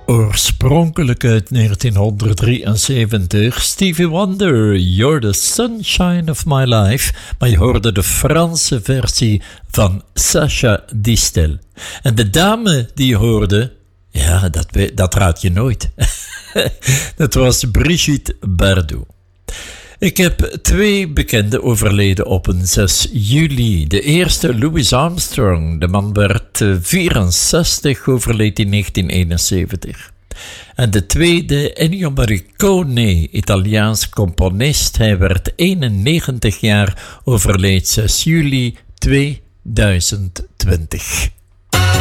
Oorspronkelijk uit 1973, Stevie Wonder, You're the Sunshine of My Life, maar je hoorde de Franse versie van Sacha Distel. En de dame die je hoorde, ja, dat raad je nooit. Dat was Brigitte Bardot. Ik heb 2 bekenden overleden op een 6 juli. De eerste, Louis Armstrong. De man werd 64, overleed in 1971. En de tweede, Ennio Morricone, Italiaans componist. Hij werd 91 jaar, overleed 6 juli 2020.